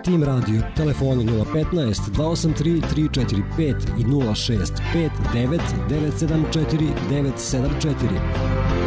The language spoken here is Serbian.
Team Radio, telefoni 015 283 345 i 065 9974 974.